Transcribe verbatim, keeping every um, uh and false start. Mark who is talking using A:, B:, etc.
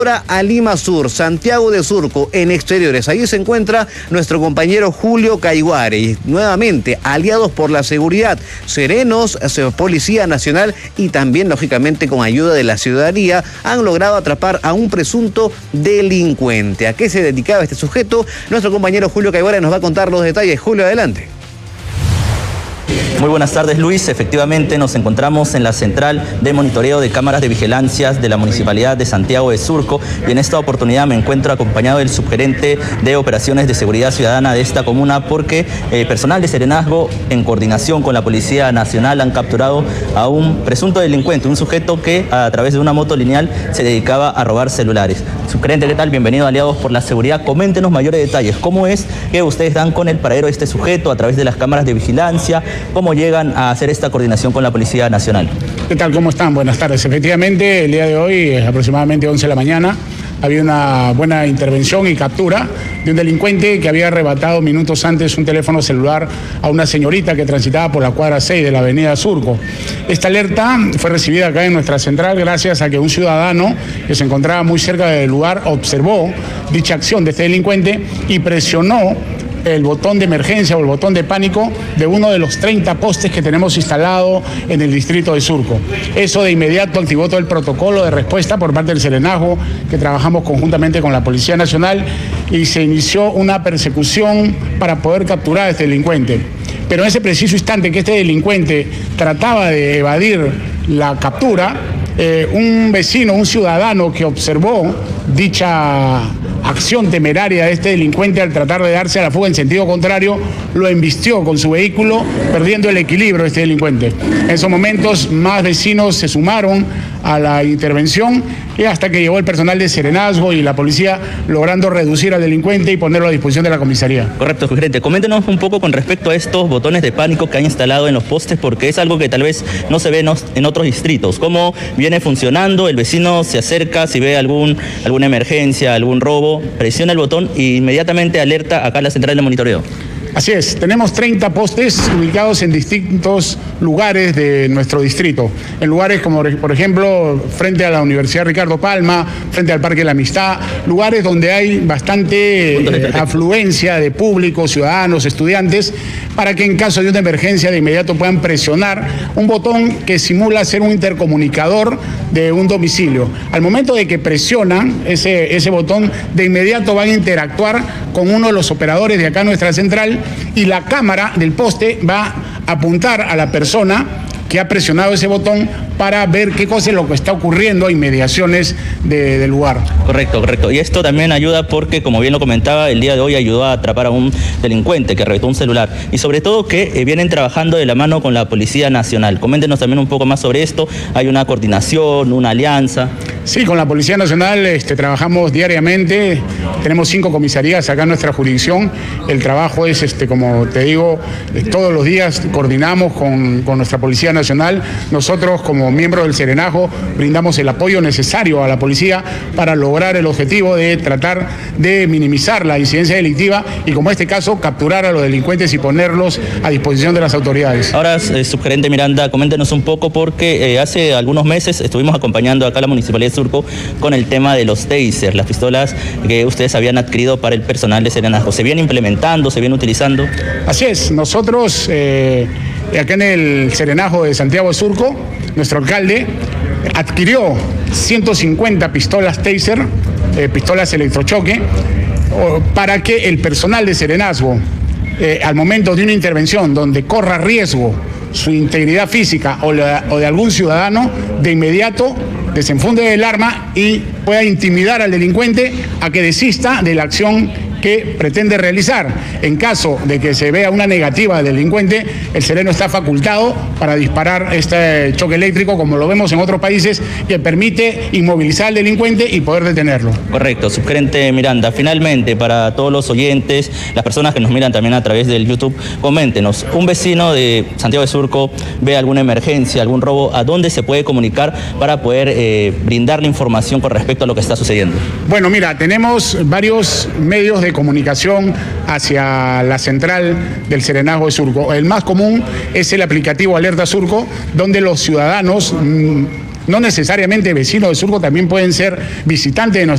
A: A Lima Sur, Santiago de Surco, en exteriores. Ahí se encuentra nuestro compañero Julio Caiguare. Y nuevamente, aliados por la seguridad, serenos, Policía Nacional y también, lógicamente, con ayuda de la ciudadanía, han logrado atrapar a un presunto delincuente. ¿A qué se dedicaba este sujeto? Nuestro compañero Julio Caiguare nos va a contar los detalles. Julio, adelante.
B: Muy buenas tardes, Luis. Efectivamente, nos encontramos en la central de monitoreo de cámaras de vigilancia de la Municipalidad de Santiago de Surco y en esta oportunidad me encuentro acompañado del subgerente de Operaciones de Seguridad Ciudadana de esta comuna porque eh, personal de Serenazgo, en coordinación con la Policía Nacional, han capturado a un presunto delincuente, un sujeto que a través de una moto lineal se dedicaba a robar celulares. Subgerente, ¿qué tal? Bienvenido a Aliados por la Seguridad. Coméntenos mayores detalles. ¿Cómo es que ustedes dan con el paradero de este sujeto a través de las cámaras de vigilancia? ¿Cómo llegan a hacer esta coordinación con la Policía Nacional?
C: ¿Qué tal? ¿Cómo están? Buenas tardes. Efectivamente, el día de hoy, aproximadamente once de la mañana, había una buena intervención y captura de un delincuente que había arrebatado minutos antes un teléfono celular a una señorita que transitaba por la cuadra seis de la avenida Surco. Esta alerta fue recibida acá en nuestra central gracias a que un ciudadano que se encontraba muy cerca del lugar observó dicha acción de este delincuente y presionó el botón de emergencia o el botón de pánico de uno de los treinta postes que tenemos instalado en el distrito de Surco. Eso de inmediato activó todo el protocolo de respuesta por parte del Serenazgo, que trabajamos conjuntamente con la Policía Nacional, y se inició una persecución para poder capturar a este delincuente. Pero en ese preciso instante que este delincuente trataba de evadir la captura, eh, un vecino, un ciudadano que observó dicha acción temeraria de este delincuente al tratar de darse a la fuga en sentido contrario, lo embistió con su vehículo, perdiendo el equilibrio de este delincuente. En esos momentos más vecinos se sumaron a la intervención y hasta que llegó el personal de Serenazgo y la policía, logrando reducir al delincuente y ponerlo a disposición de la comisaría.
B: Correcto, subgerente. Coméntenos un poco con respecto a estos botones de pánico que han instalado en los postes, porque es algo que tal vez no se ve en otros distritos. ¿Cómo viene funcionando? El vecino se acerca, si ve algún, alguna emergencia, algún robo, presiona el botón e inmediatamente alerta acá a la central de monitoreo.
C: Así es, tenemos treinta postes ubicados en distintos lugares de nuestro distrito, en lugares como por ejemplo frente a la Universidad Ricardo Palma, frente al Parque de la Amistad, lugares donde hay bastante eh, afluencia de público, ciudadanos, estudiantes, para que en caso de una emergencia de inmediato puedan presionar un botón que simula ser un intercomunicador de un domicilio. Al momento de que presionan ese, ese botón, de inmediato van a interactuar con uno de los operadores de acá nuestra central y la cámara del poste va a apuntar a la persona que ha presionado ese botón para ver qué cosa es lo que está ocurriendo a inmediaciones de, del lugar.
B: Correcto, correcto. Y esto también ayuda porque, como bien lo comentaba, el día de hoy ayudó a atrapar a un delincuente que arrebató un celular. Y sobre todo que eh, vienen trabajando de la mano con la Policía Nacional. Coméntenos también un poco más sobre esto. ¿Hay una coordinación, una alianza?
C: Sí, con la Policía Nacional este, trabajamos diariamente. Tenemos cinco comisarías acá en nuestra jurisdicción. El trabajo es, este, como te digo, eh, todos los días coordinamos con, con nuestra Policía Nacional. Nosotros, como miembros del Serenazgo, brindamos el apoyo necesario a la policía para lograr el objetivo de tratar de minimizar la incidencia delictiva y, como en este caso, capturar a los delincuentes y ponerlos a disposición de las autoridades.
B: Ahora, eh, subgerente Miranda, coméntenos un poco porque eh, hace algunos meses estuvimos acompañando acá a la Municipalidad de Surco con el tema de los tasers, las pistolas que ustedes habían adquirido para el personal de Serenazgo. ¿Se vienen implementando, se vienen utilizando?
C: Así es, nosotros eh, acá en el Serenazgo de Santiago de Surco, nuestro alcalde adquirió ciento cincuenta pistolas taser, eh, pistolas electrochoque, para que el personal de Serenazgo, eh, al momento de una intervención donde corra riesgo su integridad física o, la, o de algún ciudadano, de inmediato desenfunde el arma y pueda intimidar al delincuente a que desista de la acción que pretende realizar. En caso de que se vea una negativa del delincuente, el sereno está facultado para disparar este choque eléctrico, como lo vemos en otros países, que permite inmovilizar al delincuente y poder detenerlo.
B: Correcto, subgerente Miranda. Finalmente, para todos los oyentes, las personas que nos miran también a través del YouTube, coméntenos, un vecino de Santiago de Surco ve alguna emergencia, algún robo, ¿a dónde se puede comunicar para poder eh, brindarle información con respecto a lo que está sucediendo?
C: Bueno, mira, tenemos varios medios de comunicación hacia la central del Serenazgo de Surco. El más común es el aplicativo Alerta Surco, donde los ciudadanos, no necesariamente vecinos de Surco, también pueden ser visitantes de nuestra